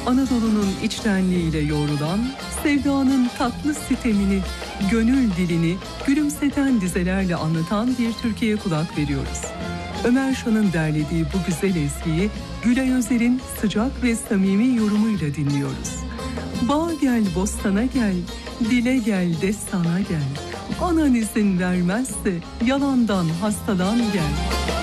Anadolu'nun içtenliğiyle yoğrulan, sevdanın tatlı sitemini, gönül dilini gülümseten dizelerle anlatan bir türküye kulak veriyoruz. Ömer Şan'ın derlediği bu güzel ezgiyi Gülay Özer'in sıcak ve samimi yorumuyla dinliyoruz. Bağa gel, bostana gel, dile gel, destana gel. Anan izin vermezse yalandan, hastadan gel.